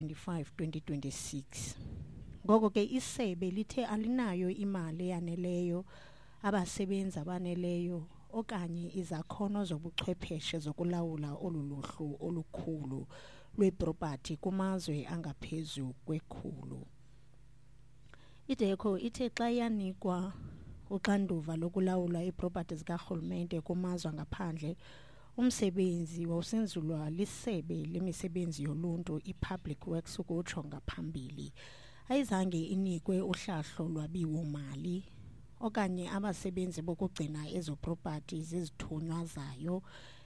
2025-2026. Ngoko ke isebe lithe alinayo imali yaneleyo, abasebenzi abaneleyo okanye izakhono zobuchwepheshe zokulawula oluluhlu olukhulu lweproperty kumazwe angaphezu kwekhulu. IDeco ithe xa yanikwa uxanduva lokulawula iproperty zikarhulumente kumazwe ngaphandle, umsebenzi wawusenzelwa lisebe lemisebenzi yoluntu iPublic Works ukutsho ngaphambili. Ayizange inikwe uhlahlo lwabiwo-mali okanye abasebenzi bokugcina ezo property zizithunywa zayo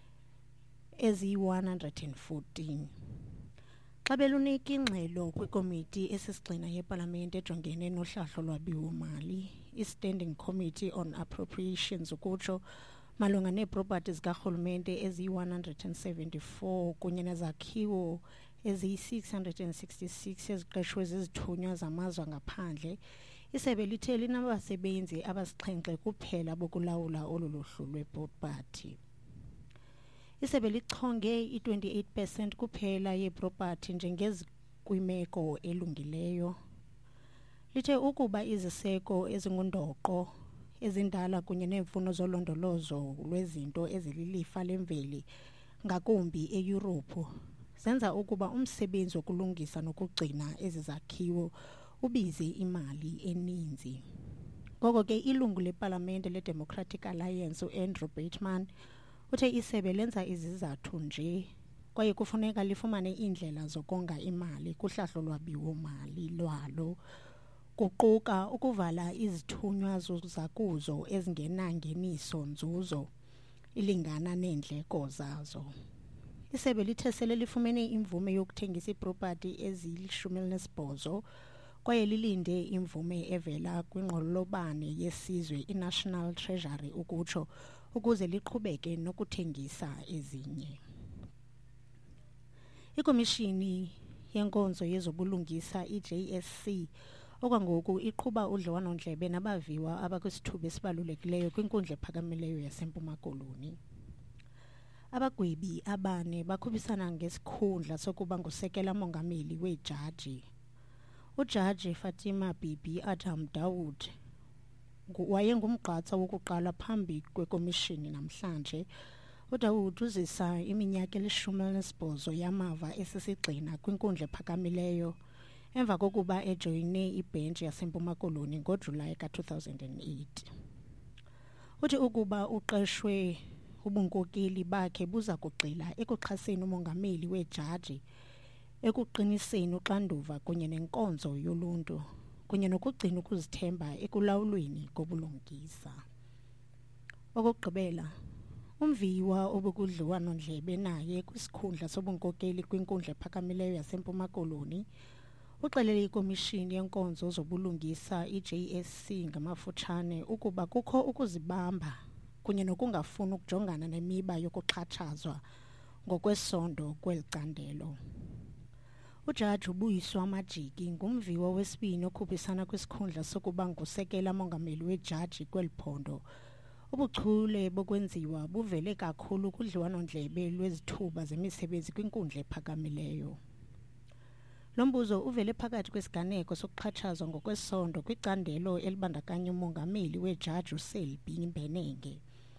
eziyi-114. Xa belunika ingxelo kwikomiti esisigxina yepalamente ejongene nohlahlo lwabiwo-mali, i-Standing Committee on Appropriations ukutsho, malunga neeproperty zikarhulumente eziyi-174 kunye nezakhiwo eziyi-666 eziqeshwe zizithunywa zamazwe ngaphandle, isebe lithe linabasebenzi abasixhenxe kuphela bokulawula olu luhlu lweproperty. Isebe lichonge i-28% kuphela yeproperty njengezikwimeko elungileyo. Lithe ukuba iziseko ezingundoqo, ezindala kunye neemfuno zolondolozo lwezinto ezililifa lemveli ngakumbi eYurophu zenza ukuba umsebenzi wokulungisa nokugcina ezi zakhiwo ubize imali eninzi. Ngoko ke ilungu lepalamente leDemocratic Alliance uAndrew Bateman uthe isebe lenza izizathu nje kwaye kufuneka lifumane iindlela zokonga imali kuhlahlo lwabiwo-mali lwalo, kuquka ukuvala izithunywa zakuzo ezingenangeniso nzuzo ilingana neendleko zazo. Isebe lithe sele lifumene imvume yokuthengisa iproperty ezili-18 kwaye lilinde imvume evela kwingxolobane yesizwe i-National Treasury ukutsho ukuze liqhubeke nokuthengisa ezinye. Ikomishini yenkonzo yezobulungisa i-JSC okwangoku iqhuba udliwano-ndlebe nabaviwa abakwisithuba esibalulekileyo kwinkundla ephakamileyo yaseMpuma Koloni. Abagwebi abane bakhuphisana ngesikhundla sokuba ngusekela mongameli wejaji. Ujaji Fatima Bibi Adam Dawood wayengumgqatsa wokuqala phambi kwekomishini namhlanje. uDawood uzisa iminyaka eli-18 yamava esisigxina kwinkundla ephakamileyo emva kokuba ejoyine ibhentshi yaseMpuma Koloni ngoJulayi ka-2008. Uthi ukuba uqeshwe ubunkokeli bakhe buza kugxila ekuxhaseni umongameli wejaji, ekuqiniseni uxanduva kunye nenkonzo yoluntu, kunye nokugcina ukuzithemba ekulawulweni kobulungisa. Okokugqibela, umviwa obukudliwano-ndlebe naye kwisikhundla sobunkokeli kwinkundla ephakamileyo yaseMpuma Koloni uxelele ikomishini yenkonzo zobulungisa i-JSC ngamafutshane ukuba kukho ukuzibamba kunye nokungafuni ukujongana nemiba yokuxhatshazwa ngokwesondo kweli candelo. Ujaji uBuyiswa Majiki ngumviwa wesibini okhuphisana kwisikhundla sokuba ngusekela mongameli wejaji kweli phondo. Ubuchule bokwenziwa buvele kakhulu kudliwano-ndlebe lwezithuba zemisebenzi kwinkundla ephakamileyo. Lo mbuzo uvele phakathi kwesiganeko sokuxhatshazwa ngokwesondo kwicandelo elibandakanya umongameli wejaji uSelby Mbenenge.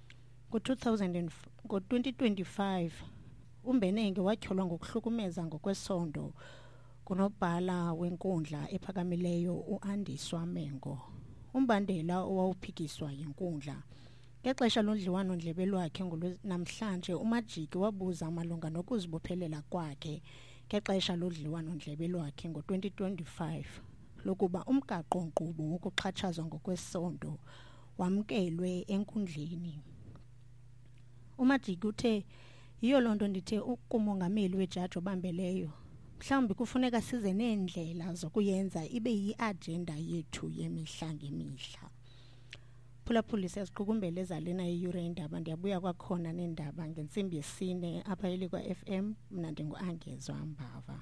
Ngo-2025, uMbenenge watyholwa ngokuhlukumeza ngokwesondo kunobhala wenkundla ephakamileyo uAndiswa Mengo, umbandela owawuphikiswa yinkundla. Ngexesha lodliwano-ndlebe lwakhe namhlanje, uMajiki wabuza malunga nokuzibophelela kwakhe ngexesha lodliwano-ndlebe lwakhe ngo-2025 lokuba umgaqo-nkqubo wokuxhatshazwa ngokwesondo wamkelwe enkundleni. uMajiki uthe, yiyo loo nto ndithe kumongameli wejaji obambeleyo, mhlawumbi kufuneka size neendlela zokuyenza ibe yi-ajenda yethu yemihla ngemihla. Phulaphuli siyaziqukumbela ezalena yeyure yendaba. Ndiyabuya kwakhona neendaba ngentsimbi yesine apha eLikwa FM. Mna ndingu-Angezwa Mbava.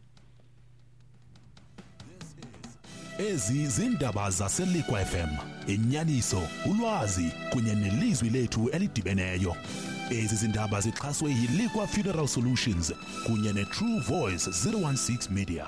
Ezi zindaba zaseLikwa FM, inyaniso, ulwazi kunye nelizwi lethu elidibeneyo. Ezi zindaba zixhaswe yiLiqua Funeral Solutions kunye neTrue Voice 016 Media.